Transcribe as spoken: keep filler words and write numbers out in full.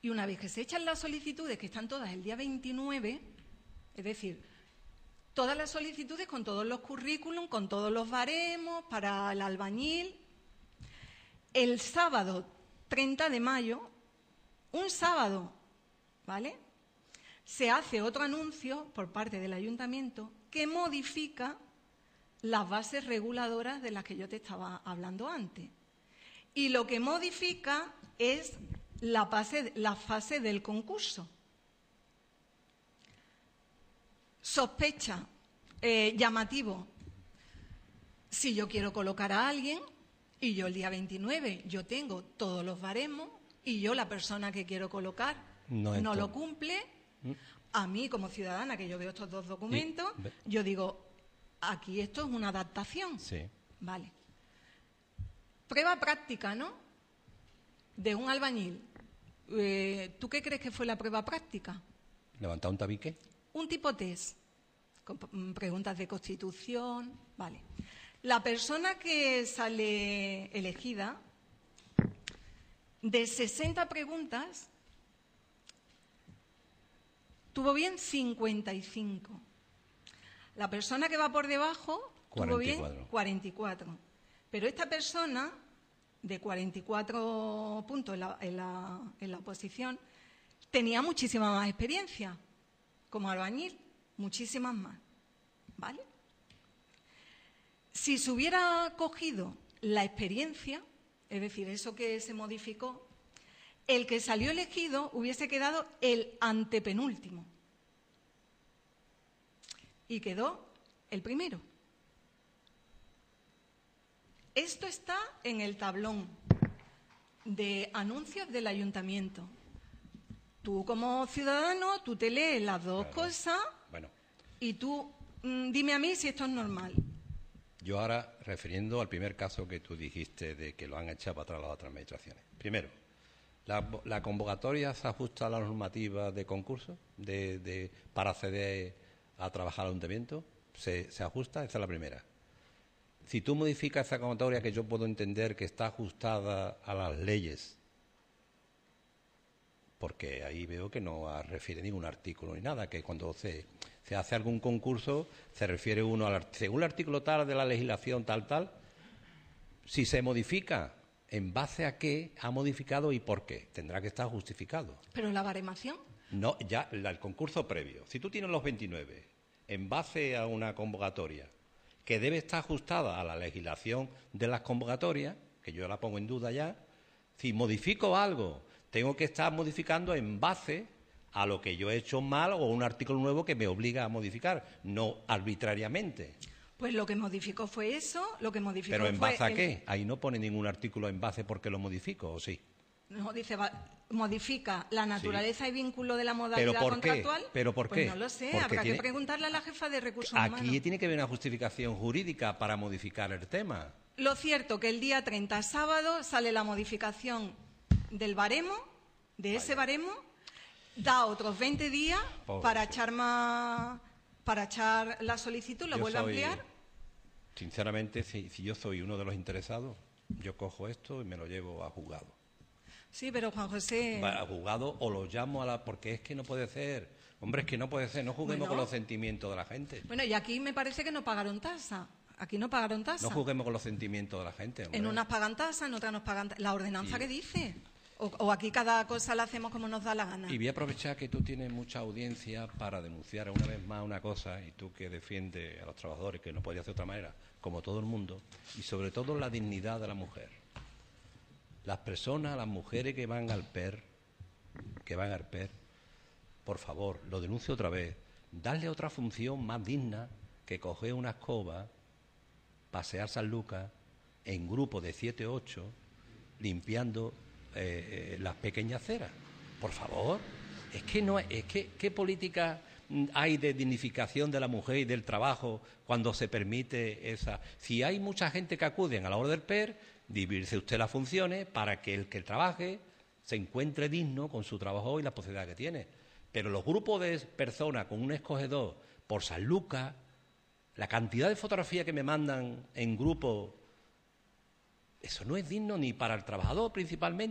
Y una vez que se echan las solicitudes, que están todas el día veintinueve, es decir, todas las solicitudes con todos los currículum, con todos los baremos para el albañil, el sábado treinta de mayo, un sábado, ¿vale?, se hace otro anuncio por parte del ayuntamiento que modifica las bases reguladoras de las que yo te estaba hablando antes. Y lo que modifica es la fase, la fase del concurso. Sospecha, eh, llamativo. Si yo quiero colocar a alguien y yo el día veintinueve yo tengo todos los baremos y yo, la persona que quiero colocar, no, no lo cumple, a mí como ciudadana, que yo veo estos dos documentos, sí, yo digo, aquí esto es una adaptación. Sí. Vale. Prueba práctica, ¿no?, de un albañil. Eh, ¿Tú qué crees que fue la prueba práctica? ¿Levantar un tabique? Un tipo test, con preguntas de constitución, vale. La persona que sale elegida, de sesenta preguntas, tuvo bien cincuenta y cinco. La persona que va por debajo tuvo bien cuarenta y cuatro. Pero esta persona, de cuarenta y cuatro puntos en la, en la, en la oposición, tenía muchísima más experiencia como albañil, muchísimas más, ¿vale? Si se hubiera cogido la experiencia, es decir, eso que se modificó, el que salió elegido hubiese quedado el antepenúltimo y quedó el primero. Esto está en el tablón de anuncios del ayuntamiento. Tú como ciudadano, tú te lees las dos claro. cosas bueno. y tú mm, dime a mí si esto es normal. Yo ahora, refiriendo al primer caso que tú dijiste de que lo han echado para atrás las otras administraciones. Primero, ¿la, la convocatoria se ajusta a la normativa de concurso de, de, para acceder a trabajar al ayuntamiento? ¿Se, ¿Se ajusta? Esa es la primera. Si tú modificas esa convocatoria, que yo puedo entender que está ajustada a las leyes, porque ahí veo que no refiere ningún artículo ni nada, que cuando se, se hace algún concurso se refiere uno al según el artículo tal de la legislación tal, tal. Si se modifica, ¿en base a qué ha modificado y por qué? Tendrá que estar justificado. ¿Pero la baremación? No, ya la, el concurso previo. Si tú tienes los veintinueve, en base a una convocatoria que debe estar ajustada a la legislación de las convocatorias, que yo la pongo en duda ya, si modifico algo, tengo que estar modificando en base a lo que yo he hecho mal o un artículo nuevo que me obliga a modificar, no arbitrariamente. Pues lo que modificó fue eso, lo que modificó ¿Pero en base fue a el... qué? Ahí no pone ningún artículo en base porque lo modifico, ¿o sí? No, dice, va, modifica la naturaleza sí. y vínculo de la modalidad ¿Pero por contractual. Qué? ¿Pero por pues qué? no lo sé, Porque habrá tiene... que preguntarle a la jefa de recursos Aquí humanos. Aquí tiene que haber una justificación jurídica para modificar el tema. Lo cierto que el día treinta, sábado, sale la modificación del baremo, de Vaya. ese baremo, da otros veinte días Pobre para echar más, para echar la solicitud, lo vuelve a ampliar. Sinceramente, si, si yo soy uno de los interesados, yo cojo esto y me lo llevo a juzgado. Sí, pero Juan José... Va a juzgado o lo llamo a la... Porque es que no puede ser. Hombre, es que no puede ser. No juguemos bueno, con los sentimientos de la gente. Bueno, y aquí me parece que no pagaron tasa. Aquí no pagaron tasa. No juguemos con los sentimientos de la gente. Hombre. En unas pagan tasa, en otras nos pagan tasa. La ordenanza, ¿qué dice? O, o aquí cada cosa la hacemos como nos da la gana. Y voy a aprovechar que tú tienes mucha audiencia para denunciar una vez más una cosa, y tú que defiendes a los trabajadores, que no podía hacer de otra manera, como todo el mundo, y sobre todo la dignidad de la mujer. Las personas, las mujeres que van al P E R, que van al P E R, por favor, lo denuncio otra vez, darle otra función más digna que coger una escoba, pasear San Lucas en grupo de siete o ocho, limpiando eh, eh, las pequeñas aceras. Por favor, es que no es que qué política hay de dignificación de la mujer y del trabajo cuando se permite esa. Si hay mucha gente que acuden a la hora del P E R, dividirse usted las funciones para que el que trabaje se encuentre digno con su trabajo y la posibilidad que tiene. Pero los grupos de personas con un escogedor por San Lucas, la cantidad de fotografías que me mandan en grupo, eso no es digno ni para el trabajador principalmente.